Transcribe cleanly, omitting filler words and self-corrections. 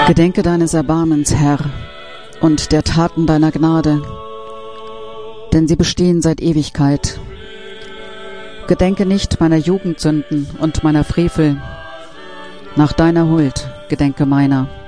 Gedenke deines Erbarmens, Herr, und der Taten deiner Gnade, denn sie bestehen seit Ewigkeit. Gedenke nicht meiner Jugendsünden und meiner Frevel. Nach deiner Huld gedenke meiner.